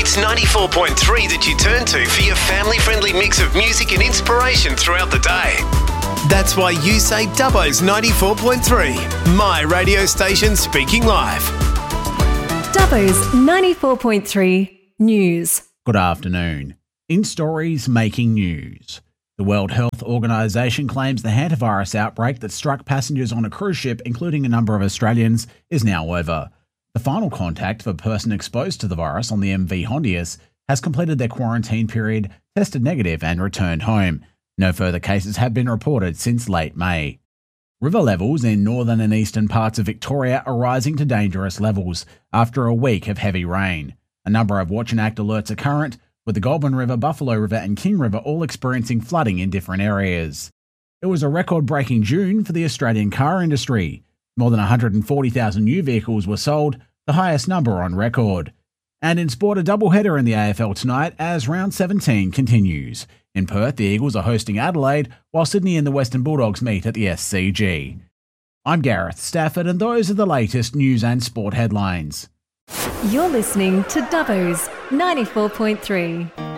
It's 94.3 that you turn to for your family-friendly mix of music and inspiration throughout the day. That's why you say Dubbo's 94.3, my radio station speaking live. Dubbo's 94.3 News. Good afternoon. In stories making news. The World Health Organization claims the hantavirus outbreak that struck passengers on a cruise ship, including a number of Australians, is now over. The final contact of a person exposed to the virus on the MV Hondius has completed their quarantine period, tested negative and returned home. No further cases have been reported since late May. River levels in northern and eastern parts of Victoria are rising to dangerous levels after a week of heavy rain. A number of watch and act alerts are current, with the Goulburn River, Buffalo River and King River all experiencing flooding in different areas. It was a record-breaking June for the Australian car industry. More than 140,000 new vehicles were sold, the highest number on record. And in sport, a doubleheader in the AFL tonight as round 17 continues. In Perth, the Eagles are hosting Adelaide, while Sydney and the Western Bulldogs meet at the SCG. I'm Gareth Stafford, and those are the latest news and sport headlines. You're listening to Dubbo's 94.3.